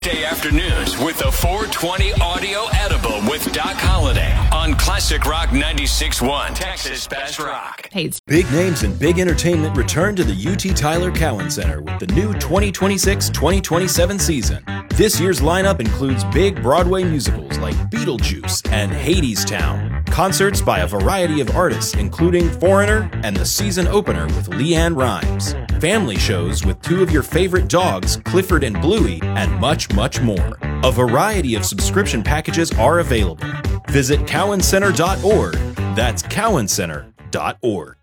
Day afternoons with the 420 Audio Edible with Doc Holliday on Classic Rock 96.1, Texas Best Rock. Hey, it's Big names and big entertainment return to the UT Tyler Cowan Center with the new 2026-2027 season. This year's lineup includes big Broadway musicals like Beetlejuice and Hadestown, concerts by a variety of artists including Foreigner and the season opener with LeAnn Rimes, family shows with two of your favorite dogs, Clifford and Bluey, and much more. A variety of subscription packages are available. Visit cowancenter.org. That's cowancenter.org.